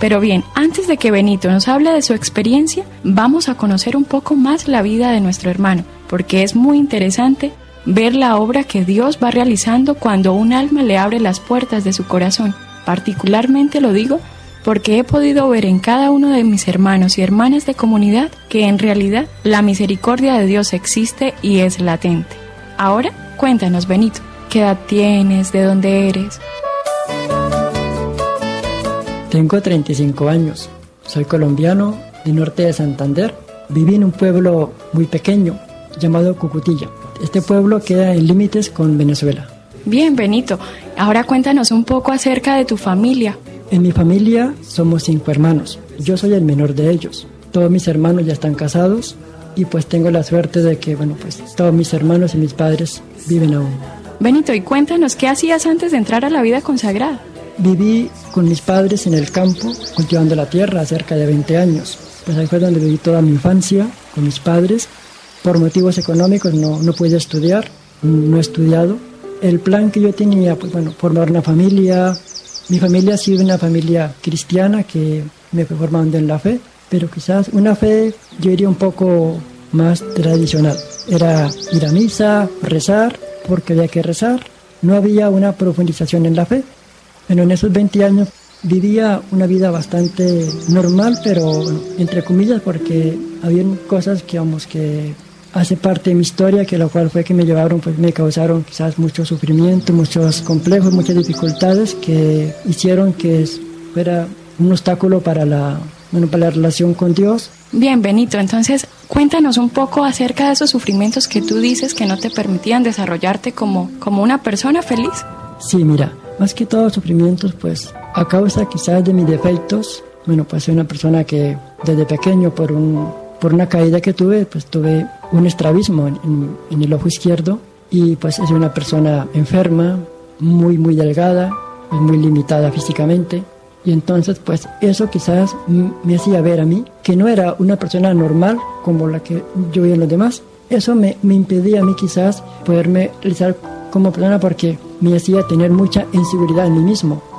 Pero bien, antes de que Benito nos hable de su experiencia, vamos a conocer un poco más la vida de nuestro hermano, porque es muy interesante ver la obra que Dios va realizando cuando un alma le abre las puertas de su corazón. Particularmente lo digo porque he podido ver en cada uno de mis hermanos y hermanas de comunidad que en realidad la misericordia de Dios existe y es latente. Ahora, cuéntanos, Benito, ¿qué edad tienes? ¿De dónde eres? Tengo 35 años. Soy colombiano, del norte de Santander. Viví en un pueblo muy pequeño llamado Cucutilla. Este pueblo queda en límites con Venezuela. Bien, Benito. Ahora cuéntanos un poco acerca de tu familia. En mi familia somos 5 hermanos. Yo soy el menor de ellos. Todos mis hermanos ya están casados y pues tengo la suerte de que, todos mis hermanos y mis padres viven aún. Benito, y cuéntanos, ¿qué hacías antes de entrar a la vida consagrada? Viví con mis padres en el campo, cultivando la tierra, cerca de 20 años. Pues ahí fue donde viví toda mi infancia, con mis padres. Por motivos económicos no pude estudiar, no he estudiado. El plan que yo tenía, formar una familia. Mi familia ha sido una familia cristiana que me fue formando en la fe, pero quizás una fe, yo diría, un poco más tradicional. Era ir a misa, rezar, porque había que rezar. No había una profundización en la fe. Bueno, en esos 20 años vivía una vida bastante normal, pero entre comillas, porque habían cosas que hace parte de mi historia, que lo cual fue que me causaron quizás mucho sufrimiento, muchos complejos, muchas dificultades que hicieron que fuera un obstáculo para la relación con Dios. Bien, Benito, entonces cuéntanos un poco acerca de esos sufrimientos que tú dices que no te permitían desarrollarte como una persona feliz. Sí, mira, más que todo sufrimientos, pues a causa quizás de mis defectos, soy una persona que desde pequeño por una caída que tuve, pues tuve un estrabismo en el ojo izquierdo y pues soy una persona enferma, muy muy delgada, pues, muy limitada físicamente. Y entonces pues eso quizás me hacía ver a mí que no era una persona normal como la que yo veía en los demás. Eso me impedía a mí quizás poderme realizar como persona porque me hacía tener mucha inseguridad en mí mismo.